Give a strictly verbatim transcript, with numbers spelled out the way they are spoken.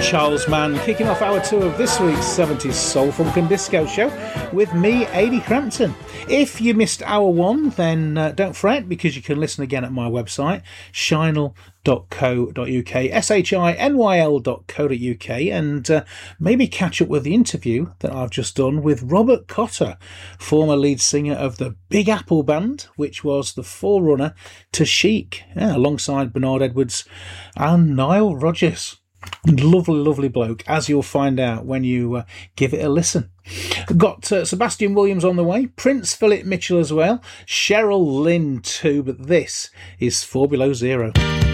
Charles Mann, kicking off hour two of this week's seventies Soul, Funk and Disco show with me, Ady Crampton. If you missed hour one, then uh, don't fret, because you can listen again at my website, shinel dot co dot uk, S H I N Y L dot co dot uk, and uh, maybe catch up with the interview that I've just done with Robert Cotter, former lead singer of the Big Apple Band, which was the forerunner to Chic, yeah, alongside Bernard Edwards and Nile Rodgers. Lovely, lovely bloke, as you'll find out when you uh, give it a listen. Got uh, Sebastian Williams on the way, Prince Philip Mitchell as well, Cheryl Lynn too, but this is Four Below Zero.